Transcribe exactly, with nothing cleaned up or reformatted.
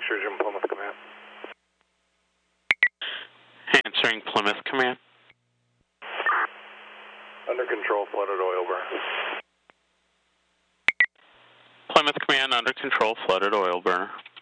Surgeon, Plymouth Command. Answering Plymouth Command. Under control, flooded oil burn. Plymouth Command, under control, flooded oil burner.